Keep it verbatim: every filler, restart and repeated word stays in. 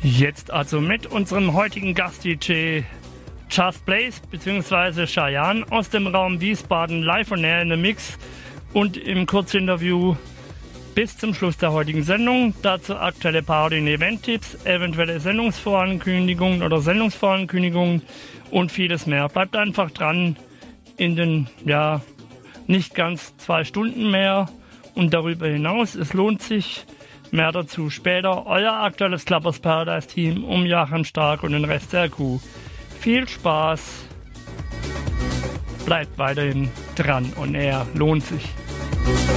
Jetzt also mit unserem heutigen Gast-D J Just Blaze bzw. Cheyenne aus dem Raum Wiesbaden live und air in der Mix und im Kurzinterview bis zum Schluss der heutigen Sendung. Dazu aktuelle Party- und Event-Tipps, eventuelle Sendungsvorankündigungen oder Sendungsvorankündigungen und vieles mehr. Bleibt einfach dran in den, ja, nicht ganz zwei Stunden mehr und darüber hinaus. Es lohnt sich. Mehr dazu später. Euer aktuelles Clubbers Paradise Team um Joachim Stark und den Rest der Crew. Viel Spaß. Bleibt weiterhin dran und er lohnt sich.